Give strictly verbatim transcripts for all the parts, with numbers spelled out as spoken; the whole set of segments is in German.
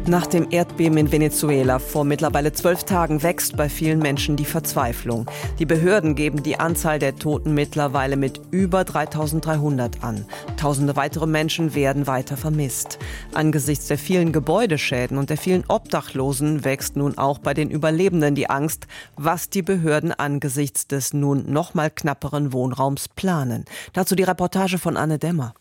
Nach dem Erdbeben in Venezuela vor mittlerweile zwölf Tagen wächst bei vielen Menschen die Verzweiflung. Die Behörden geben die Anzahl der Toten mittlerweile mit über dreitausenddreihundert an. Tausende weitere Menschen werden weiter vermisst. Angesichts der vielen Gebäudeschäden und der vielen Obdachlosen wächst nun auch bei den Überlebenden die Angst, was die Behörden angesichts des nun noch mal knapperen Wohnraums planen. Dazu die Reportage von Anne Demmer.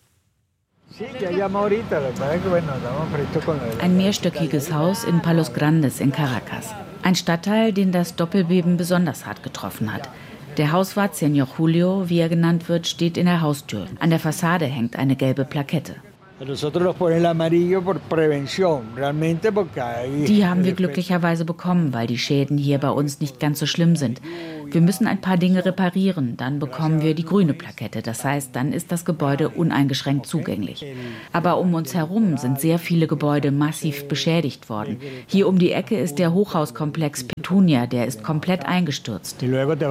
Ein mehrstöckiges Haus in Palos Grandes in Caracas. Ein Stadtteil, den das Doppelbeben besonders hart getroffen hat. Der Hauswart Señor Julio, wie er genannt wird, steht in der Haustür. An der Fassade hängt eine gelbe Plakette. Die haben wir glücklicherweise bekommen, weil die Schäden hier bei uns nicht ganz so schlimm sind. Wir müssen ein paar Dinge reparieren, dann bekommen wir die grüne Plakette. Das heißt, dann ist das Gebäude uneingeschränkt zugänglich. Aber um uns herum sind sehr viele Gebäude massiv beschädigt worden. Hier um die Ecke ist der Hochhauskomplex Petunia, der ist komplett eingestürzt.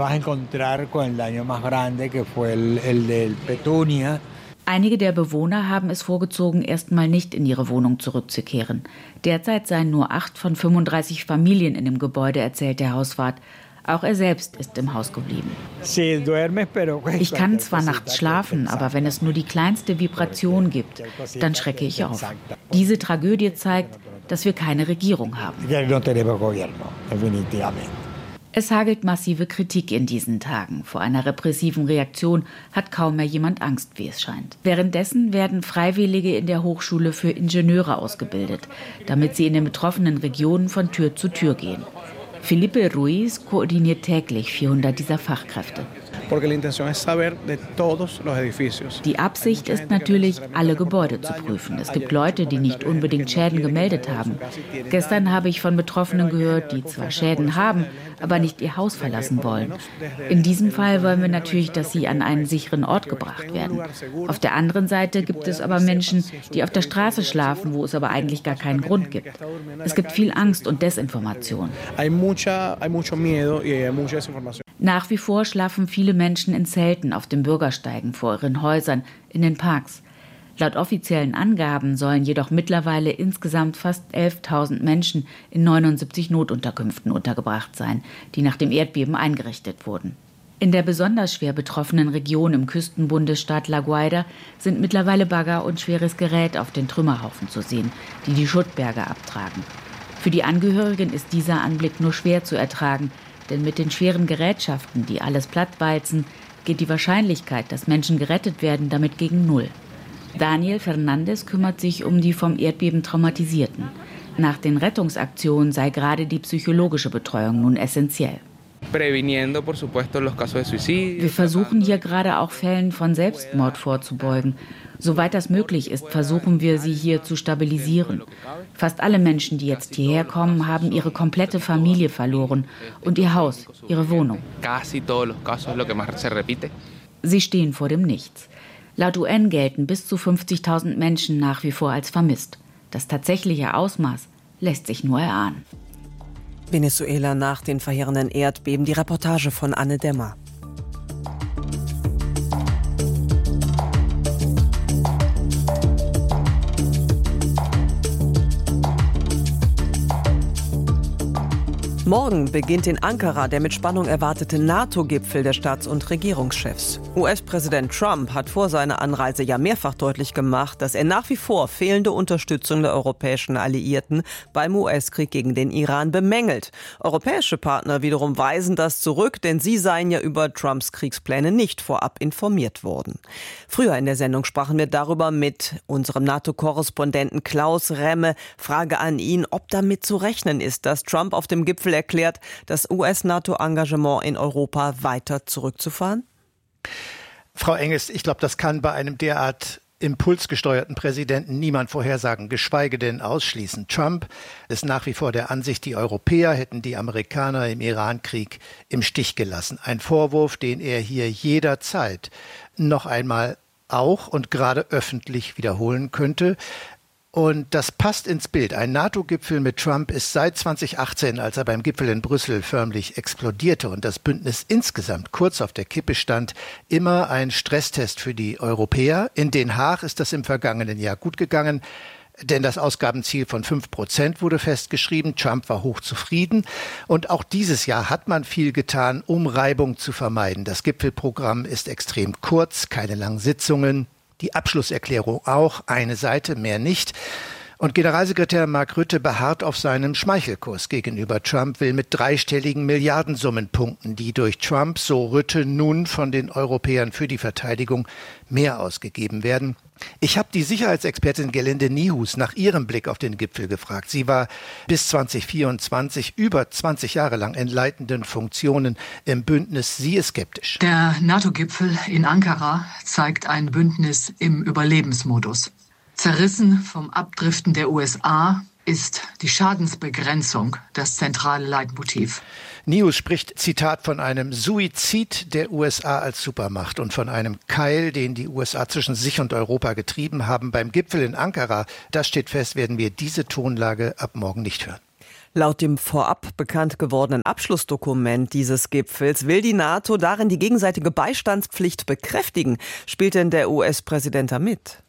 Einige der Bewohner haben es vorgezogen, erstmal nicht in ihre Wohnung zurückzukehren. Derzeit seien nur acht von fünfunddreißig Familien in dem Gebäude, erzählt der Hauswart. Auch er selbst ist im Haus geblieben. Ich kann zwar nachts schlafen, aber wenn es nur die kleinste Vibration gibt, dann schrecke ich auf. Diese Tragödie zeigt, dass wir keine Regierung haben. Es hagelt massive Kritik in diesen Tagen. Vor einer repressiven Reaktion hat kaum mehr jemand Angst, wie es scheint. Währenddessen werden Freiwillige in der Hochschule für Ingenieure ausgebildet, damit sie in den betroffenen Regionen von Tür zu Tür gehen. Felipe Ruiz koordiniert täglich vierhundert dieser Fachkräfte. Die Absicht ist natürlich, alle Gebäude zu prüfen. Es gibt Leute, die nicht unbedingt Schäden gemeldet haben. Gestern habe ich von Betroffenen gehört, die zwar Schäden haben, aber nicht ihr Haus verlassen wollen. In diesem Fall wollen wir natürlich, dass sie an einen sicheren Ort gebracht werden. Auf der anderen Seite gibt es aber Menschen, die auf der Straße schlafen, wo es aber eigentlich gar keinen Grund gibt. Es gibt viel Angst und Desinformation. Nach wie vor schlafen viele Menschen in Zelten auf den Bürgersteigen vor ihren Häusern, in den Parks. Laut offiziellen Angaben sollen jedoch mittlerweile insgesamt fast elftausend Menschen in neunundsiebzig Notunterkünften untergebracht sein, die nach dem Erdbeben eingerichtet wurden. In der besonders schwer betroffenen Region im Küstenbundesstaat La Guaira sind mittlerweile Bagger und schweres Gerät auf den Trümmerhaufen zu sehen, die die Schuttberge abtragen. Für die Angehörigen ist dieser Anblick nur schwer zu ertragen, denn mit den schweren Gerätschaften, die alles plattwalzen, geht die Wahrscheinlichkeit, dass Menschen gerettet werden, damit gegen Null. Daniel Fernandes kümmert sich um die vom Erdbeben Traumatisierten. Nach den Rettungsaktionen sei gerade die psychologische Betreuung nun essentiell. Wir versuchen hier gerade auch Fällen von Selbstmord vorzubeugen. Soweit das möglich ist, versuchen wir, sie hier zu stabilisieren. Fast alle Menschen, die jetzt hierher kommen, haben ihre komplette Familie verloren und ihr Haus, ihre Wohnung. Sie stehen vor dem Nichts. Laut U N gelten bis zu fünfzigtausend Menschen nach wie vor als vermisst. Das tatsächliche Ausmaß lässt sich nur erahnen. Venezuela nach den verheerenden Erdbeben. Die Reportage von Anne Demmer. Morgen beginnt in Ankara der mit Spannung erwartete NATO-Gipfel der Staats- und Regierungschefs. U S-Präsident Trump hat vor seiner Anreise ja mehrfach deutlich gemacht, dass er nach wie vor fehlende Unterstützung der europäischen Alliierten beim U S-Krieg gegen den Iran bemängelt. Europäische Partner wiederum weisen das zurück, denn sie seien ja über Trumps Kriegspläne nicht vorab informiert worden. Früher in der Sendung sprachen wir darüber mit unserem NATO-Korrespondenten Klaus Remme. Frage an ihn, ob damit zu rechnen ist, dass Trump auf dem Gipfel erklärt, das U S-NATO-Engagement in Europa weiter zurückzufahren? Frau Engels, ich glaube, das kann bei einem derart impulsgesteuerten Präsidenten niemand vorhersagen, geschweige denn ausschließen. Trump ist nach wie vor der Ansicht, die Europäer hätten die Amerikaner im Irankrieg im Stich gelassen. Ein Vorwurf, den er hier jederzeit noch einmal auch und gerade öffentlich wiederholen könnte. Und das passt ins Bild. Ein NATO-Gipfel mit Trump ist seit zweitausendachtzehn, als er beim Gipfel in Brüssel förmlich explodierte und das Bündnis insgesamt kurz auf der Kippe stand, immer ein Stresstest für die Europäer. In Den Haag ist das im vergangenen Jahr gut gegangen. Denn das Ausgabenziel von fünf Prozent wurde festgeschrieben. Trump war hochzufrieden. Und auch dieses Jahr hat man viel getan, um Reibung zu vermeiden. Das Gipfelprogramm ist extrem kurz, keine langen Sitzungen. Die Abschlusserklärung auch, eine Seite, mehr nicht. Und Generalsekretär Mark Rutte beharrt auf seinem Schmeichelkurs gegenüber Trump, will mit dreistelligen Milliardensummen punkten, die durch Trump, so Rutte, nun von den Europäern für die Verteidigung mehr ausgegeben werden. Ich habe die Sicherheitsexpertin Gelinde Niehus nach ihrem Blick auf den Gipfel gefragt. Sie war bis zwanzig vierundzwanzig über zwanzig Jahre lang in leitenden Funktionen im Bündnis. Sie ist skeptisch. Der NATO-Gipfel in Ankara zeigt ein Bündnis im Überlebensmodus. Zerrissen vom Abdriften der U S A ist die Schadensbegrenzung das zentrale Leitmotiv. Niehus spricht, Zitat, von einem Suizid der U S A als Supermacht und von einem Keil, den die U S A zwischen sich und Europa getrieben haben. Beim Gipfel in Ankara, das steht fest, werden wir diese Tonlage ab morgen nicht hören. Laut dem vorab bekannt gewordenen Abschlussdokument dieses Gipfels will die NATO darin die gegenseitige Beistandspflicht bekräftigen. Spielt denn der U S-Präsident da mit?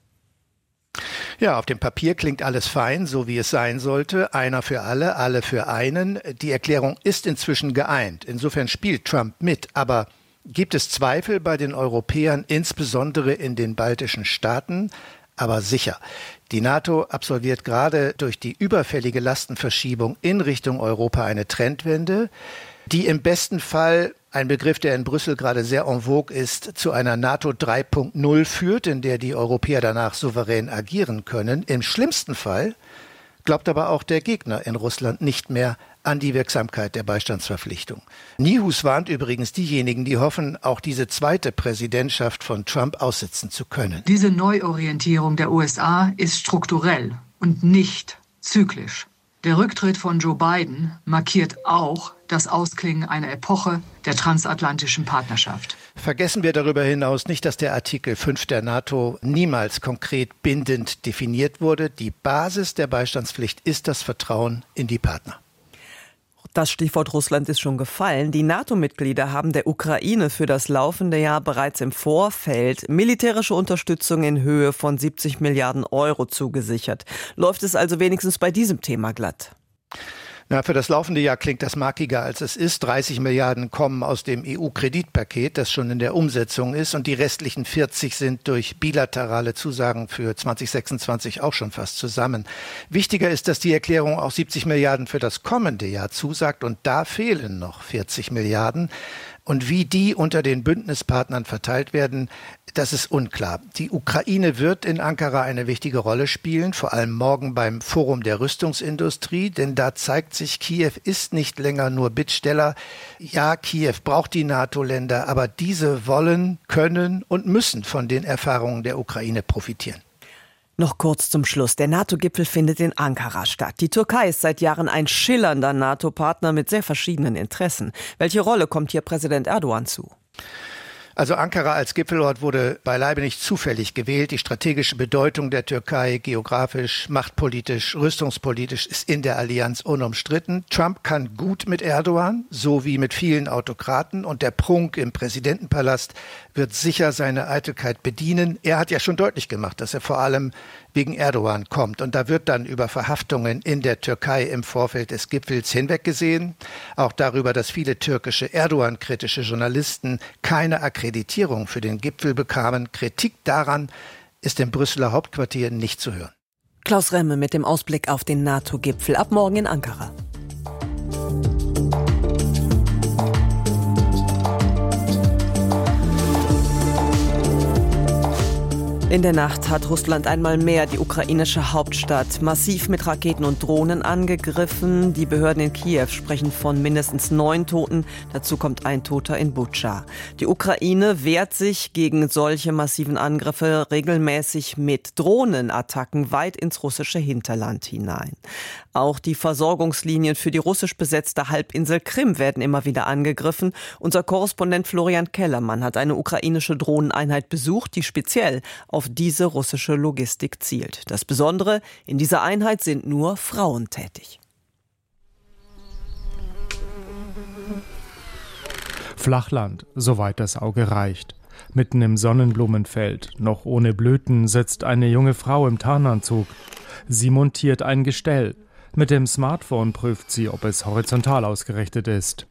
Ja, auf dem Papier klingt alles fein, so wie es sein sollte. Einer für alle, alle für einen. Die Erklärung ist inzwischen geeint. Insofern spielt Trump mit. Aber gibt es Zweifel bei den Europäern, insbesondere in den baltischen Staaten? Aber sicher. Die NATO absolviert gerade durch die überfällige Lastenverschiebung in Richtung Europa eine Trendwende, die im besten Fall, ein Begriff, der in Brüssel gerade sehr en vogue ist, zu einer NATO drei Punkt null führt, in der die Europäer danach souverän agieren können. Im schlimmsten Fall glaubt aber auch der Gegner in Russland nicht mehr an die Wirksamkeit der Beistandsverpflichtung. Niehus warnt übrigens diejenigen, die hoffen, auch diese zweite Präsidentschaft von Trump aussitzen zu können. Diese Neuorientierung der U S A ist strukturell und nicht zyklisch. Der Rücktritt von Joe Biden markiert auch das Ausklingen einer Epoche der transatlantischen Partnerschaft. Vergessen wir darüber hinaus nicht, dass der Artikel fünf der NATO niemals konkret bindend definiert wurde. Die Basis der Beistandspflicht ist das Vertrauen in die Partner. Das Stichwort Russland ist schon gefallen. Die NATO-Mitglieder haben der Ukraine für das laufende Jahr bereits im Vorfeld militärische Unterstützung in Höhe von siebzig Milliarden Euro zugesichert. Läuft es also wenigstens bei diesem Thema glatt? Na, für das laufende Jahr klingt das markiger, als es ist. dreißig Milliarden kommen aus dem E U-Kreditpaket, das schon in der Umsetzung ist. Und die restlichen vierzig sind durch bilaterale Zusagen für zwanzig sechsundzwanzig auch schon fast zusammen. Wichtiger ist, dass die Erklärung auch siebzig Milliarden für das kommende Jahr zusagt. Und da fehlen noch vierzig Milliarden. Und wie die unter den Bündnispartnern verteilt werden, das ist unklar. Die Ukraine wird in Ankara eine wichtige Rolle spielen, vor allem morgen beim Forum der Rüstungsindustrie, denn da zeigt sich, Kiew ist nicht länger nur Bittsteller. Ja, Kiew braucht die NATO-Länder, aber diese wollen, können und müssen von den Erfahrungen der Ukraine profitieren. Noch kurz zum Schluss. Der NATO-Gipfel findet in Ankara statt. Die Türkei ist seit Jahren ein schillernder NATO-Partner mit sehr verschiedenen Interessen. Welche Rolle kommt hier Präsident Erdogan zu? Also Ankara als Gipfelort wurde beileibe nicht zufällig gewählt. Die strategische Bedeutung der Türkei, geografisch, machtpolitisch, rüstungspolitisch, ist in der Allianz unumstritten. Trump kann gut mit Erdogan, so wie mit vielen Autokraten. Und der Prunk im Präsidentenpalast wird sicher seine Eitelkeit bedienen. Er hat ja schon deutlich gemacht, dass er vor allem wegen Erdogan kommt. Und da wird dann über Verhaftungen in der Türkei im Vorfeld des Gipfels hinweggesehen. Auch darüber, dass viele türkische Erdogan-kritische Journalisten keine Akkreditierung für den Gipfel bekamen. Kritik daran ist im Brüsseler Hauptquartier nicht zu hören. Klaus Remme mit dem Ausblick auf den NATO-Gipfel ab morgen in Ankara. In der Nacht hat Russland einmal mehr die ukrainische Hauptstadt massiv mit Raketen und Drohnen angegriffen. Die Behörden in Kiew sprechen von mindestens neun Toten. Dazu kommt ein Toter in Butscha. Die Ukraine wehrt sich gegen solche massiven Angriffe regelmäßig mit Drohnenattacken weit ins russische Hinterland hinein. Auch die Versorgungslinien für die russisch besetzte Halbinsel Krim werden immer wieder angegriffen. Unser Korrespondent Florian Kellermann hat eine ukrainische Drohneneinheit besucht, die speziell auf diese russische Logistik zielt. Das Besondere, in dieser Einheit sind nur Frauen tätig. Flachland, soweit das Auge reicht. Mitten im Sonnenblumenfeld, noch ohne Blüten, sitzt eine junge Frau im Tarnanzug. Sie montiert ein Gestell. Mit dem Smartphone prüft sie, ob es horizontal ausgerichtet ist.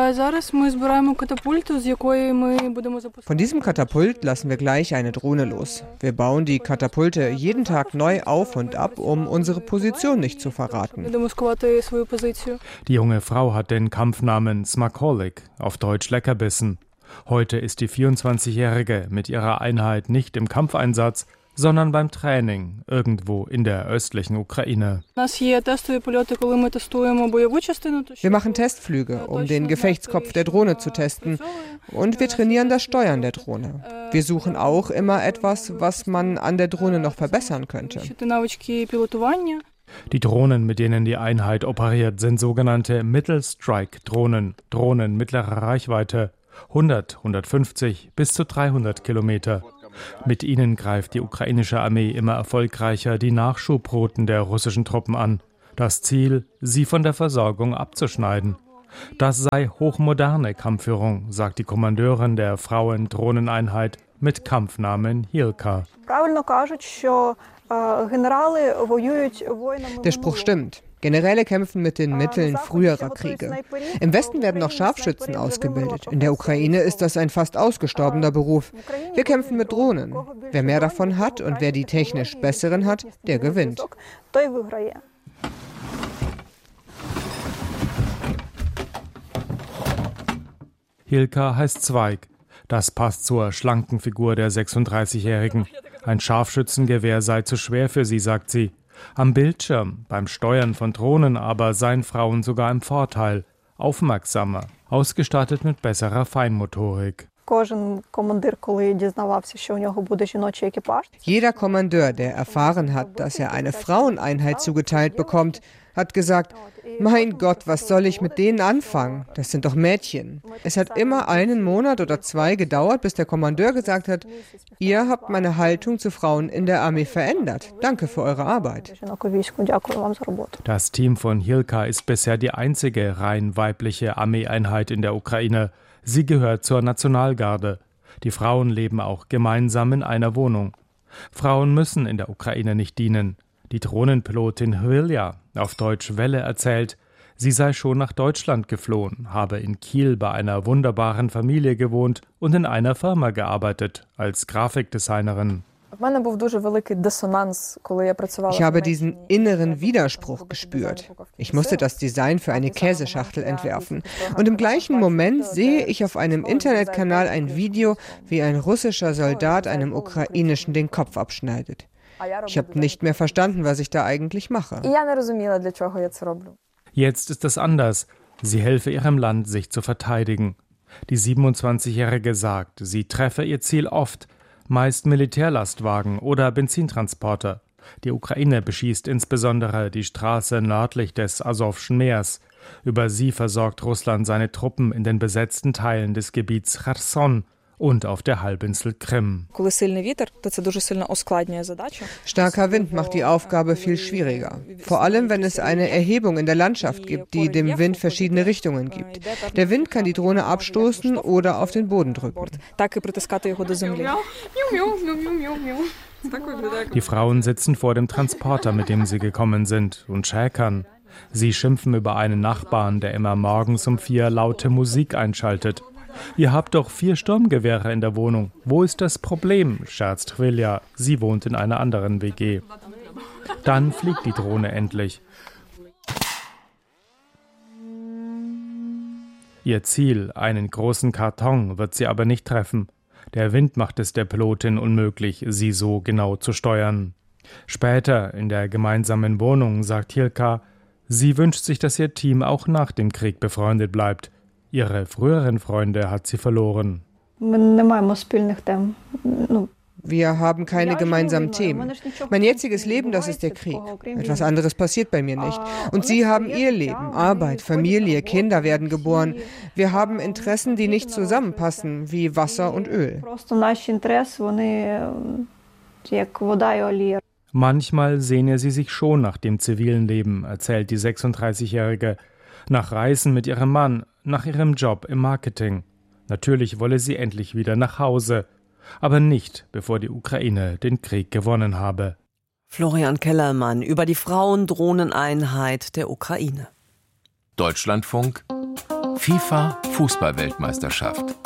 Von diesem Katapult lassen wir gleich eine Drohne los. Wir bauen die Katapulte jeden Tag neu auf und ab, um unsere Position nicht zu verraten. Die junge Frau hat den Kampfnamen Smakolik, auf Deutsch Leckerbissen. Heute ist die vierundzwanzigjährige mit ihrer Einheit nicht im Kampfeinsatz, sondern beim Training irgendwo in der östlichen Ukraine. Wir machen Testflüge, um den Gefechtskopf der Drohne zu testen, und wir trainieren das Steuern der Drohne. Wir suchen auch immer etwas, was man an der Drohne noch verbessern könnte. Die Drohnen, mit denen die Einheit operiert, sind sogenannte Mittelstrike-Drohnen, Drohnen mittlerer Reichweite, hundert, hundertfünfzig bis zu dreihundert Kilometer. Mit ihnen greift die ukrainische Armee immer erfolgreicher die Nachschubrouten der russischen Truppen an. Das Ziel, sie von der Versorgung abzuschneiden. Das sei hochmoderne Kampfführung, sagt die Kommandeurin der Frauen-Drohneneinheit mit Kampfnamen Hilka. Der Spruch stimmt. Generäle kämpfen mit den Mitteln früherer Kriege. Im Westen werden noch Scharfschützen ausgebildet. In der Ukraine ist das ein fast ausgestorbener Beruf. Wir kämpfen mit Drohnen. Wer mehr davon hat und wer die technisch besseren hat, der gewinnt. Hilka heißt Zweig. Das passt zur schlanken Figur der sechsunddreißigjährigen. Ein Scharfschützengewehr sei zu schwer für sie, sagt sie. Am Bildschirm, beim Steuern von Drohnen aber seien Frauen sogar im Vorteil, aufmerksamer, ausgestattet mit besserer Feinmotorik. Jeder Kommandeur, der erfahren hat, dass er eine Fraueneinheit zugeteilt bekommt, hat gesagt, mein Gott, was soll ich mit denen anfangen? Das sind doch Mädchen. Es hat immer einen Monat oder zwei gedauert, bis der Kommandeur gesagt hat, ihr habt meine Haltung zu Frauen in der Armee verändert. Danke für eure Arbeit. Das Team von Hilka ist bisher die einzige rein weibliche Armeeeinheit in der Ukraine. Sie gehört zur Nationalgarde. Die Frauen leben auch gemeinsam in einer Wohnung. Frauen müssen in der Ukraine nicht dienen. Die Drohnenpilotin Hvilja, auf Deutsch Welle, erzählt, sie sei schon nach Deutschland geflohen, habe in Kiel bei einer wunderbaren Familie gewohnt und in einer Firma gearbeitet, als Grafikdesignerin. Ich habe diesen inneren Widerspruch gespürt. Ich musste das Design für eine Käseschachtel entwerfen. Und im gleichen Moment sehe ich auf einem Internetkanal ein Video, wie ein russischer Soldat einem ukrainischen den Kopf abschneidet. Ich habe nicht mehr verstanden, was ich da eigentlich mache. Jetzt ist es anders. Sie helfe ihrem Land, sich zu verteidigen. Die siebenundzwanzigjährige sagt, sie treffe ihr Ziel oft, meist Militärlastwagen oder Benzintransporter. Die Ukraine beschießt insbesondere die Straße nördlich des Asowschen Meers. Über sie versorgt Russland seine Truppen in den besetzten Teilen des Gebiets Cherson und auf der Halbinsel Krim. Starker Wind macht die Aufgabe viel schwieriger. Vor allem, wenn es eine Erhebung in der Landschaft gibt, die dem Wind verschiedene Richtungen gibt. Der Wind kann die Drohne abstoßen oder auf den Boden drücken. Die Frauen sitzen vor dem Transporter, mit dem sie gekommen sind, und schäkern. Sie schimpfen über einen Nachbarn, der immer morgens um vier laute Musik einschaltet. Ihr habt doch vier Sturmgewehre in der Wohnung. Wo ist das Problem? Scherzt Hvilja. Sie wohnt in einer anderen W G. Dann fliegt die Drohne endlich. Ihr Ziel, einen großen Karton, wird sie aber nicht treffen. Der Wind macht es der Pilotin unmöglich, sie so genau zu steuern. Später, in der gemeinsamen Wohnung, sagt Hilka, sie wünscht sich, dass ihr Team auch nach dem Krieg befreundet bleibt. Ihre früheren Freunde hat sie verloren. Wir haben keine gemeinsamen Themen. Mein jetziges Leben, das ist der Krieg. Etwas anderes passiert bei mir nicht. Und sie haben ihr Leben, Arbeit, Familie, Kinder werden geboren. Wir haben Interessen, die nicht zusammenpassen, wie Wasser und Öl. Manchmal sehne sie sich schon nach dem zivilen Leben, erzählt die sechsunddreißigjährige. Nach Reisen mit ihrem Mann, nach ihrem Job im Marketing. Natürlich wolle sie endlich wieder nach Hause, aber nicht, bevor die Ukraine den Krieg gewonnen habe. Florian Kellermann über die Frauendrohneneinheit der Ukraine. Deutschlandfunk FIFA Fußball-Weltmeisterschaft.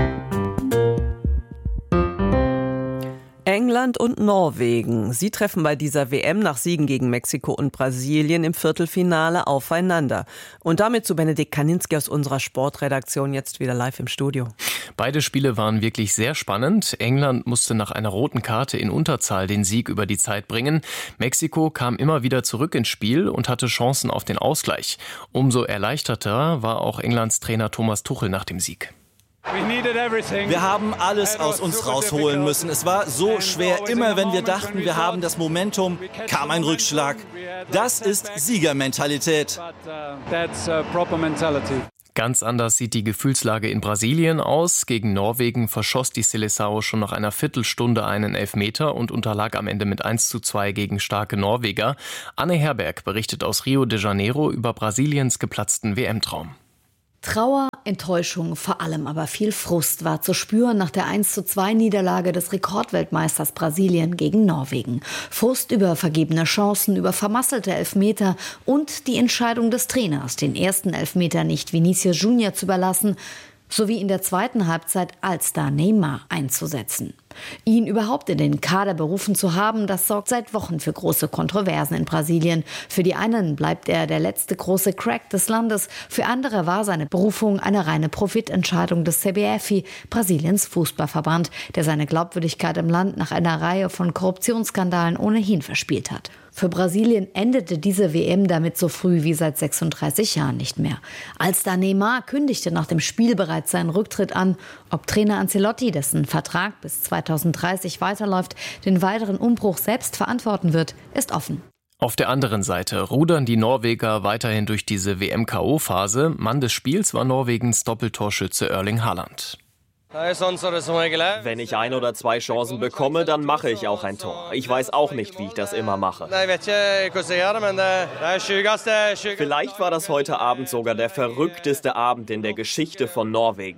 England und Norwegen. Sie treffen bei dieser W M nach Siegen gegen Mexiko und Brasilien im Viertelfinale aufeinander. Und damit zu Benedikt Kaninski aus unserer Sportredaktion, jetzt wieder live im Studio. Beide Spiele waren wirklich sehr spannend. England musste nach einer roten Karte in Unterzahl den Sieg über die Zeit bringen. Mexiko kam immer wieder zurück ins Spiel und hatte Chancen auf den Ausgleich. Umso erleichterter war auch Englands Trainer Thomas Tuchel nach dem Sieg. Wir haben alles aus uns rausholen müssen. Es war so schwer. Immer wenn wir dachten, wir haben das Momentum, kam ein Rückschlag. Das ist Siegermentalität. Ganz anders sieht die Gefühlslage in Brasilien aus. Gegen Norwegen verschoss die Seleção schon nach einer Viertelstunde einen Elfmeter und unterlag am Ende mit eins zu zwei gegen starke Norweger. Anne Herberg berichtet aus Rio de Janeiro über Brasiliens geplatzten W M-Traum. Trauer, Enttäuschung, vor allem aber viel Frust war zu spüren nach der eins zu zwei Niederlage des Rekordweltmeisters Brasilien gegen Norwegen. Frust über vergebene Chancen, über vermasselte Elfmeter und die Entscheidung des Trainers, den ersten Elfmeter nicht Vinicius Junior zu überlassen, sowie in der zweiten Halbzeit Allstar Neymar einzusetzen. Ihn überhaupt in den Kader berufen zu haben, das sorgt seit Wochen für große Kontroversen in Brasilien. Für die einen bleibt er der letzte große Crack des Landes, für andere war seine Berufung eine reine Profitentscheidung des C B F I, Brasiliens Fußballverband, der seine Glaubwürdigkeit im Land nach einer Reihe von Korruptionsskandalen ohnehin verspielt hat. Für Brasilien endete diese W M damit so früh wie seit sechsunddreißig Jahren nicht mehr. Allstar Neymar kündigte nach dem Spiel bereits seinen Rücktritt an. Ob Trainer Ancelotti, dessen Vertrag bis zweitausenddreißig weiterläuft, den weiteren Umbruch selbst verantworten wird, ist offen. Auf der anderen Seite rudern die Norweger weiterhin durch diese W M-K O-Phase. Mann des Spiels war Norwegens Doppeltorschütze Erling Haaland. Wenn ich ein oder zwei Chancen bekomme, dann mache ich auch ein Tor. Ich weiß auch nicht, wie ich das immer mache. Vielleicht war das heute Abend sogar der verrückteste Abend in der Geschichte von Norwegen.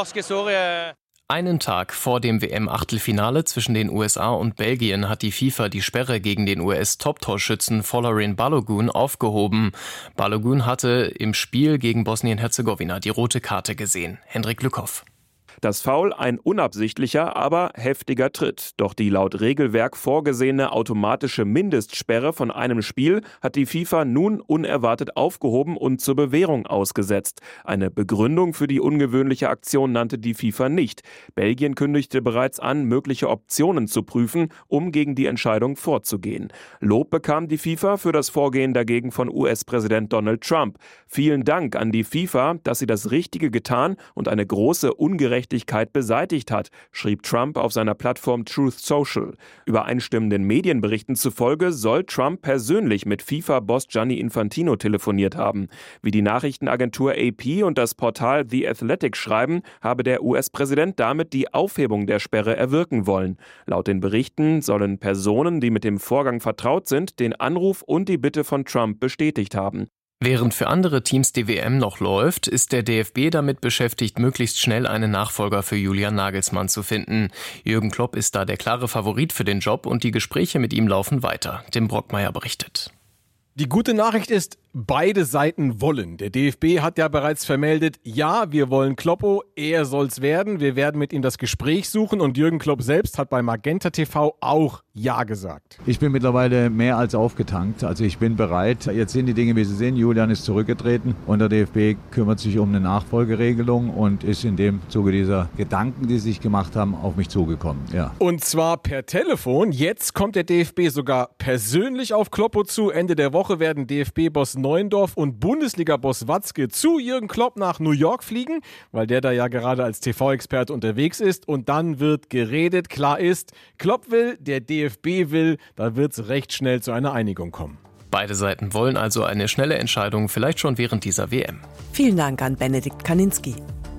Einen Tag vor dem W M-Achtelfinale zwischen den U S A und Belgien hat die FIFA die Sperre gegen den U S-Top-Torschützen Folarin Balogun aufgehoben. Balogun hatte im Spiel gegen Bosnien-Herzegowina die rote Karte gesehen. Hendrik Lückhoff. Das Foul ein unabsichtlicher, aber heftiger Tritt. Doch die laut Regelwerk vorgesehene automatische Mindestsperre von einem Spiel hat die FIFA nun unerwartet aufgehoben und zur Bewährung ausgesetzt. Eine Begründung für die ungewöhnliche Aktion nannte die FIFA nicht. Belgien kündigte bereits an, mögliche Optionen zu prüfen, um gegen die Entscheidung vorzugehen. Lob bekam die FIFA für das Vorgehen dagegen von U S-Präsident Donald Trump. Vielen Dank an die FIFA, dass sie das Richtige getan und eine große Ungerechtigkeit beseitigt hat, schrieb Trump auf seiner Plattform Truth Social. Übereinstimmenden Medienberichten zufolge soll Trump persönlich mit FIFA-Boss Gianni Infantino telefoniert haben. Wie die Nachrichtenagentur A P und das Portal The Athletic schreiben, habe der U S-Präsident damit die Aufhebung der Sperre erwirken wollen. Laut den Berichten sollen Personen, die mit dem Vorgang vertraut sind, den Anruf und die Bitte von Trump bestätigt haben. Während für andere Teams die W M noch läuft, ist der D F B damit beschäftigt, möglichst schnell einen Nachfolger für Julian Nagelsmann zu finden. Jürgen Klopp ist da der klare Favorit für den Job und die Gespräche mit ihm laufen weiter. Tim Brockmeier berichtet. Die gute Nachricht ist, beide Seiten wollen. Der D F B hat ja bereits vermeldet, ja, wir wollen Kloppo, er soll's werden. Wir werden mit ihm das Gespräch suchen und Jürgen Klopp selbst hat bei Magenta T V auch Ja gesagt. Ich bin mittlerweile mehr als aufgetankt. Also ich bin bereit. Jetzt sind die Dinge, wie sie sind. Julian ist zurückgetreten und der D F B kümmert sich um eine Nachfolgeregelung und ist in dem Zuge dieser Gedanken, die sie sich gemacht haben, auf mich zugekommen. Ja. Und zwar per Telefon. Jetzt kommt der D F B sogar persönlich auf Kloppo zu. Ende der Woche werden D F B-Boss Neuendorf und Bundesliga-Boss Watzke zu Jürgen Klopp nach New York fliegen, weil der da ja gerade als T V-Experte unterwegs ist. Und dann wird geredet. Klar ist, Klopp will, der D F B will, da wird es recht schnell zu einer Einigung kommen. Beide Seiten wollen also eine schnelle Entscheidung, vielleicht schon während dieser W M. Vielen Dank an Benedikt Kaninski.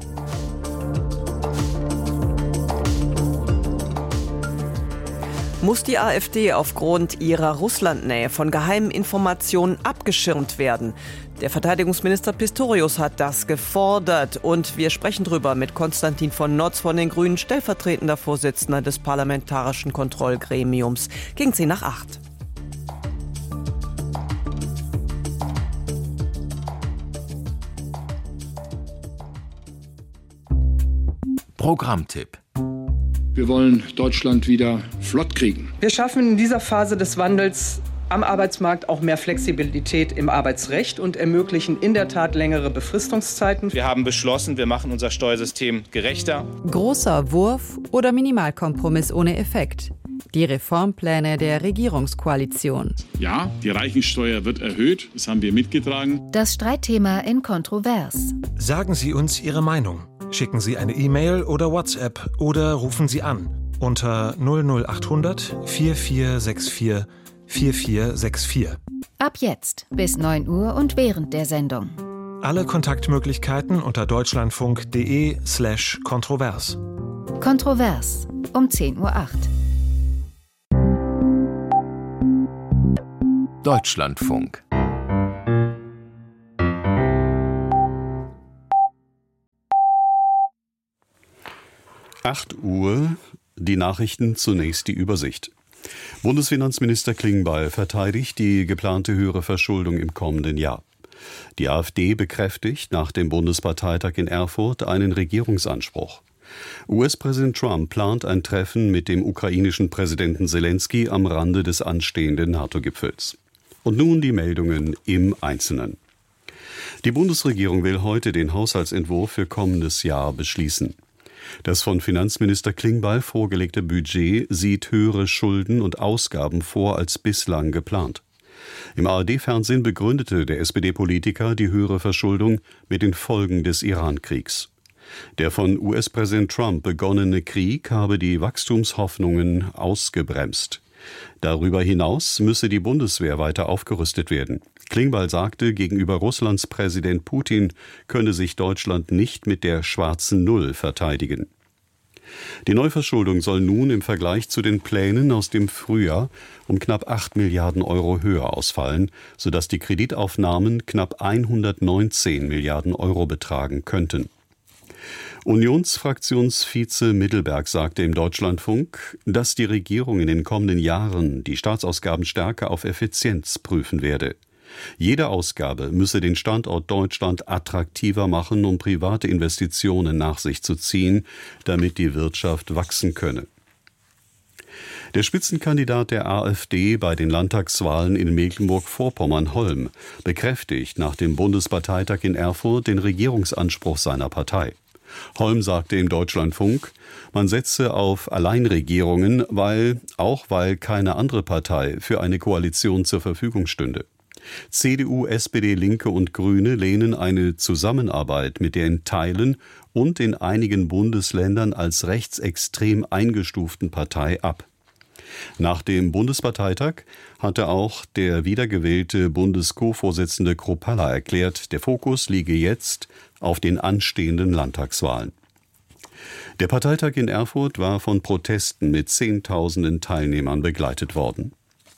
Muss die AfD aufgrund ihrer Russlandnähe von geheimen Informationen abgeschirmt werden? Der Verteidigungsminister Pistorius hat das gefordert und wir sprechen drüber mit Konstantin von Notz von den Grünen, stellvertretender Vorsitzender des Parlamentarischen Kontrollgremiums. Gegen zehn nach acht. Programmtipp. Wir wollen Deutschland wieder flott kriegen. Wir schaffen in dieser Phase des Wandels am Arbeitsmarkt auch mehr Flexibilität im Arbeitsrecht und ermöglichen in der Tat längere Befristungszeiten. Wir haben beschlossen, wir machen unser Steuersystem gerechter. Großer Wurf oder Minimalkompromiss ohne Effekt. Die Reformpläne der Regierungskoalition. Ja, die Reichensteuer wird erhöht, das haben wir mitgetragen. Das Streitthema in Kontrovers. Sagen Sie uns Ihre Meinung. Schicken Sie eine E-Mail oder WhatsApp oder rufen Sie an unter null null acht hundert vier vier sechs vier vier vier sechs vier. Ab jetzt bis neun Uhr und während der Sendung. Alle Kontaktmöglichkeiten unter deutschlandfunk.de slash kontrovers. Kontrovers um zehn Uhr acht. Deutschlandfunk. acht Uhr, die Nachrichten, zunächst die Übersicht. Bundesfinanzminister Klingbeil verteidigt die geplante höhere Verschuldung im kommenden Jahr. Die AfD bekräftigt nach dem Bundesparteitag in Erfurt einen Regierungsanspruch. U S-Präsident Trump plant ein Treffen mit dem ukrainischen Präsidenten Selensky am Rande des anstehenden NATO-Gipfels. Und nun die Meldungen im Einzelnen. Die Bundesregierung will heute den Haushaltsentwurf für kommendes Jahr beschließen. Das von Finanzminister Klingbeil vorgelegte Budget sieht höhere Schulden und Ausgaben vor als bislang geplant. Im A R D-Fernsehen begründete der S P D-Politiker die höhere Verschuldung mit den Folgen des Iran-Kriegs. Der von U S-Präsident Trump begonnene Krieg habe die Wachstumshoffnungen ausgebremst. Darüber hinaus müsse die Bundeswehr weiter aufgerüstet werden. Klingbeil sagte, gegenüber Russlands Präsident Putin könne sich Deutschland nicht mit der schwarzen Null verteidigen. Die Neuverschuldung soll nun im Vergleich zu den Plänen aus dem Frühjahr um knapp acht Milliarden Euro höher ausfallen, sodass die Kreditaufnahmen knapp hundertneunzehn Milliarden Euro betragen könnten. Unionsfraktionsvize Mittelberg sagte im Deutschlandfunk, dass die Regierung in den kommenden Jahren die Staatsausgaben stärker auf Effizienz prüfen werde. Jede Ausgabe müsse den Standort Deutschland attraktiver machen, um private Investitionen nach sich zu ziehen, damit die Wirtschaft wachsen könne. Der Spitzenkandidat der AfD bei den Landtagswahlen in Mecklenburg-Vorpommern, Holm, bekräftigt nach dem Bundesparteitag in Erfurt den Regierungsanspruch seiner Partei. Holm sagte im Deutschlandfunk, man setze auf Alleinregierungen, weil, auch weil keine andere Partei für eine Koalition zur Verfügung stünde. C D U, S P D, Linke und Grüne lehnen eine Zusammenarbeit mit der in Teilen und in einigen Bundesländern als rechtsextrem eingestuften Partei ab. Nach dem Bundesparteitag hatte auch der wiedergewählte Bundes-Co-Vorsitzende Kruppalla erklärt, der Fokus liege jetzt auf den anstehenden Landtagswahlen. Der Parteitag in Erfurt war von Protesten mit Zehntausenden Teilnehmern begleitet worden.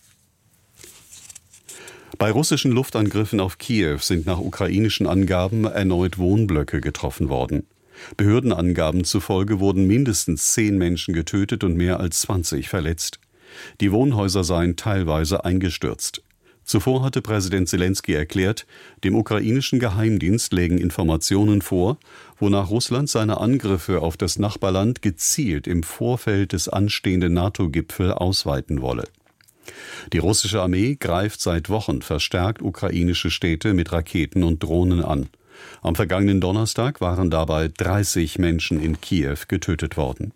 Bei russischen Luftangriffen auf Kiew sind nach ukrainischen Angaben erneut Wohnblöcke getroffen worden. Behördenangaben zufolge wurden mindestens zehn Menschen getötet und mehr als zwanzig verletzt. Die Wohnhäuser seien teilweise eingestürzt. Zuvor hatte Präsident Selensky erklärt, dem ukrainischen Geheimdienst lägen Informationen vor, wonach Russland seine Angriffe auf das Nachbarland gezielt im Vorfeld des anstehenden NATO-Gipfels ausweiten wolle. Die russische Armee greift seit Wochen verstärkt ukrainische Städte mit Raketen und Drohnen an. Am vergangenen Donnerstag waren dabei dreißig Menschen in Kiew getötet worden.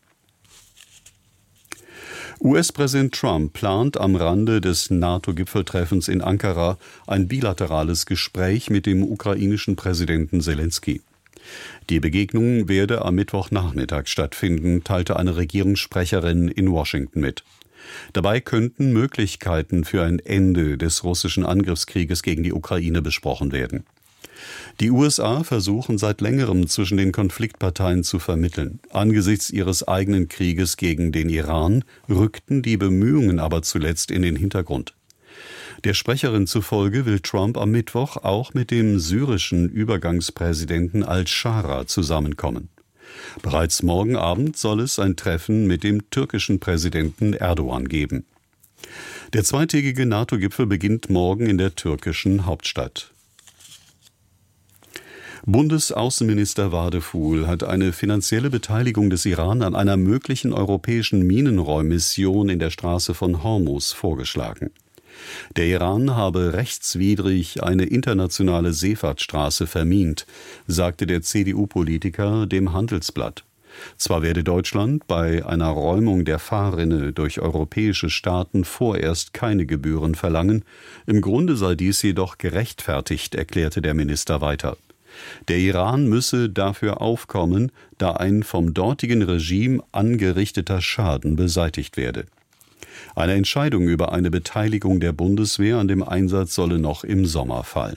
U S-Präsident Trump plant am Rande des NATO-Gipfeltreffens in Ankara ein bilaterales Gespräch mit dem ukrainischen Präsidenten Selensky. Die Begegnung werde am Mittwochnachmittag stattfinden, teilte eine Regierungssprecherin in Washington mit. Dabei könnten Möglichkeiten für ein Ende des russischen Angriffskrieges gegen die Ukraine besprochen werden. Die U S A versuchen seit längerem zwischen den Konfliktparteien zu vermitteln. Angesichts ihres eigenen Krieges gegen den Iran rückten die Bemühungen aber zuletzt in den Hintergrund. Der Sprecherin zufolge will Trump am Mittwoch auch mit dem syrischen Übergangspräsidenten al-Shara zusammenkommen. Bereits morgen Abend soll es ein Treffen mit dem türkischen Präsidenten Erdogan geben. Der zweitägige NATO-Gipfel beginnt morgen in der türkischen Hauptstadt. Bundesaußenminister Wadefuhl hat eine finanzielle Beteiligung des Iran an einer möglichen europäischen Minenräummission in der Straße von Hormuz vorgeschlagen. Der Iran habe rechtswidrig eine internationale Seefahrtsstraße vermint, sagte der C D U-Politiker dem Handelsblatt. Zwar werde Deutschland bei einer Räumung der Fahrrinne durch europäische Staaten vorerst keine Gebühren verlangen, im Grunde sei dies jedoch gerechtfertigt, erklärte der Minister weiter. Der Iran müsse dafür aufkommen, da ein vom dortigen Regime angerichteter Schaden beseitigt werde. Eine Entscheidung über eine Beteiligung der Bundeswehr an dem Einsatz solle noch im Sommer fallen.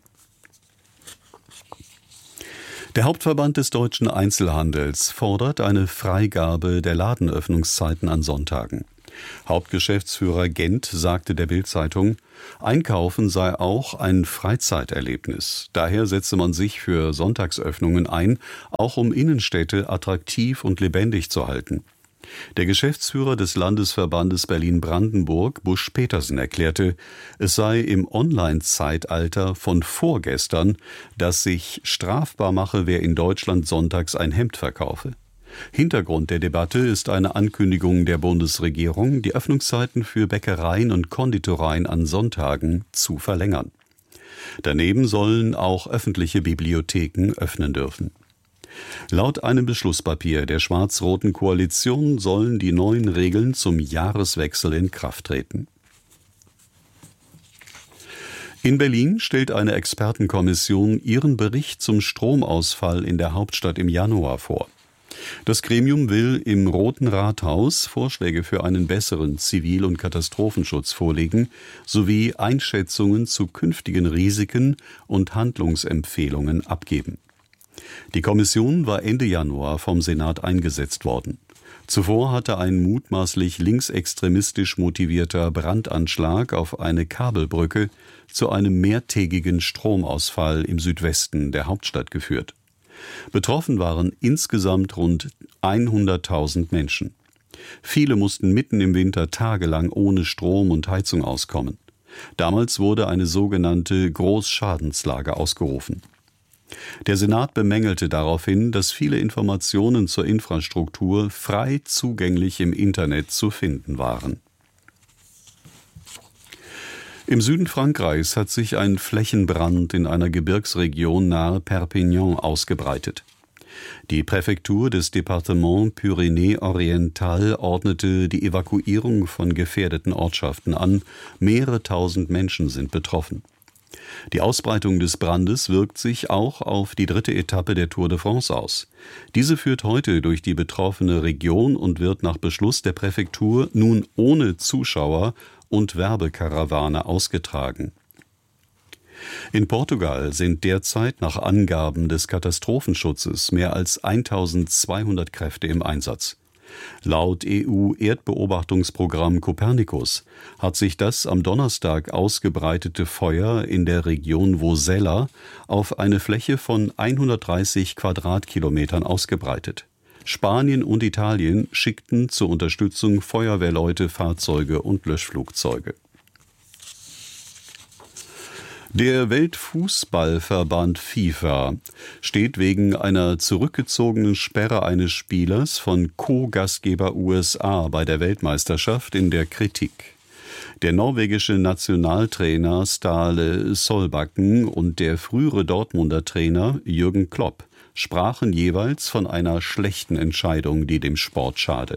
Der Hauptverband des deutschen Einzelhandels fordert eine Freigabe der Ladenöffnungszeiten an Sonntagen. Hauptgeschäftsführer Gent sagte der Bild-Zeitung, Einkaufen sei auch ein Freizeiterlebnis. Daher setze man sich für Sonntagsöffnungen ein, auch um Innenstädte attraktiv und lebendig zu halten. Der Geschäftsführer des Landesverbandes Berlin-Brandenburg, Busch Petersen, erklärte, es sei im Online-Zeitalter von vorgestern, dass sich strafbar mache, wer in Deutschland sonntags ein Hemd verkaufe. Hintergrund der Debatte ist eine Ankündigung der Bundesregierung, die Öffnungszeiten für Bäckereien und Konditoreien an Sonntagen zu verlängern. Daneben sollen auch öffentliche Bibliotheken öffnen dürfen. Laut einem Beschlusspapier der schwarz-roten Koalition sollen die neuen Regeln zum Jahreswechsel in Kraft treten. In Berlin stellt eine Expertenkommission ihren Bericht zum Stromausfall in der Hauptstadt im Januar vor. Das Gremium will im Roten Rathaus Vorschläge für einen besseren Zivil- und Katastrophenschutz vorlegen, sowie Einschätzungen zu künftigen Risiken und Handlungsempfehlungen abgeben. Die Kommission war Ende Januar vom Senat eingesetzt worden. Zuvor hatte ein mutmaßlich linksextremistisch motivierter Brandanschlag auf eine Kabelbrücke zu einem mehrtägigen Stromausfall im Südwesten der Hauptstadt geführt. Betroffen waren insgesamt rund hunderttausend Menschen. Viele mussten mitten im Winter tagelang ohne Strom und Heizung auskommen. Damals wurde eine sogenannte Großschadenslage ausgerufen. Der Senat bemängelte daraufhin, dass viele Informationen zur Infrastruktur frei zugänglich im Internet zu finden waren. Im Süden Frankreichs hat sich ein Flächenbrand in einer Gebirgsregion nahe Perpignan ausgebreitet. Die Präfektur des Departement Pyrénées-Oriental ordnete die Evakuierung von gefährdeten Ortschaften an. Mehrere tausend Menschen sind betroffen. Die Ausbreitung des Brandes wirkt sich auch auf die dritte Etappe der Tour de France aus. Diese führt heute durch die betroffene Region und wird nach Beschluss der Präfektur nun ohne Zuschauer und Werbekarawane ausgetragen. In Portugal sind derzeit nach Angaben des Katastrophenschutzes mehr als eintausendzweihundert Kräfte im Einsatz. Laut E U-Erdbeobachtungsprogramm Copernicus hat sich das am Donnerstag ausgebreitete Feuer in der Region Vosella auf eine Fläche von hundertdreißig Quadratkilometern ausgebreitet. Spanien und Italien schickten zur Unterstützung Feuerwehrleute, Fahrzeuge und Löschflugzeuge. Der Weltfußballverband FIFA steht wegen einer zurückgezogenen Sperre eines Spielers von Co-Gastgeber U S A bei der Weltmeisterschaft in der Kritik. Der norwegische Nationaltrainer Ståle Solbakken und der frühere Dortmunder Trainer Jürgen Klopp sprachen jeweils von einer schlechten Entscheidung, die dem Sport schade.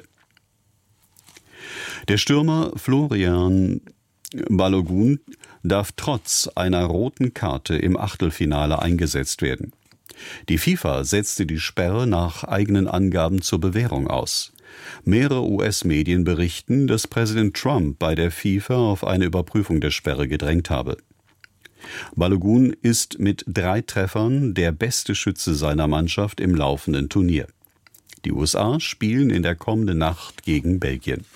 Der Stürmer Florian Balogun darf trotz einer roten Karte im Achtelfinale eingesetzt werden. Die FIFA setzte die Sperre nach eigenen Angaben zur Bewährung aus. Mehrere U S-Medien berichten, dass Präsident Trump bei der FIFA auf eine Überprüfung der Sperre gedrängt habe. Balogun ist mit drei Treffern der beste Schütze seiner Mannschaft im laufenden Turnier. Die U S A spielen in der kommenden Nacht gegen Belgien.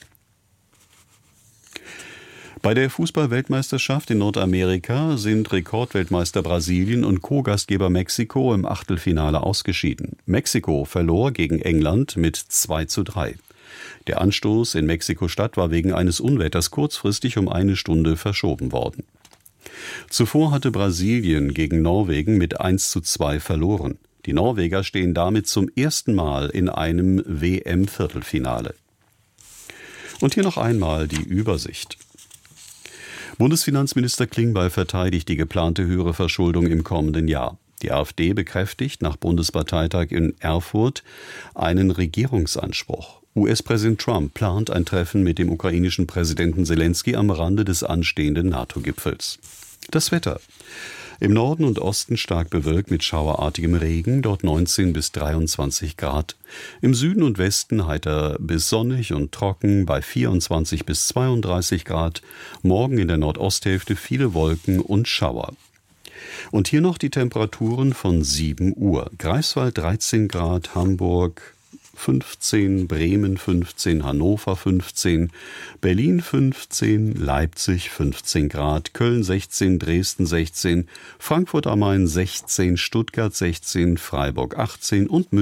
Bei der Fußball-Weltmeisterschaft in Nordamerika sind Rekordweltmeister Brasilien und Co-Gastgeber Mexiko im Achtelfinale ausgeschieden. Mexiko verlor gegen England mit zwei zu drei. Der Anstoß in Mexiko-Stadt war wegen eines Unwetters kurzfristig um eine Stunde verschoben worden. Zuvor hatte Brasilien gegen Norwegen mit eins zu zwei verloren. Die Norweger stehen damit zum ersten Mal in einem W M-Viertelfinale. Und hier noch einmal die Übersicht. Bundesfinanzminister Klingbeil verteidigt die geplante höhere Verschuldung im kommenden Jahr. Die AfD bekräftigt nach Bundesparteitag in Erfurt einen Regierungsanspruch. U S-Präsident Trump plant ein Treffen mit dem ukrainischen Präsidenten Selenskyj am Rande des anstehenden NATO-Gipfels. Das Wetter. Im Norden und Osten stark bewölkt mit schauerartigem Regen, dort neunzehn bis dreiundzwanzig Grad. Im Süden und Westen heiter bis sonnig und trocken bei vierundzwanzig bis zweiunddreißig Grad. Morgen in der Nordosthälfte viele Wolken und Schauer. Und hier noch die Temperaturen von sieben Uhr. Greifswald dreizehn Grad, Hamburg fünfzehn, Bremen fünfzehn, Hannover fünfzehn, Berlin fünfzehn, Leipzig fünfzehn Grad, Köln sechzehn, Dresden sechzehn, Frankfurt am Main sechzehn, Stuttgart sechzehn, Freiburg achtzehn und München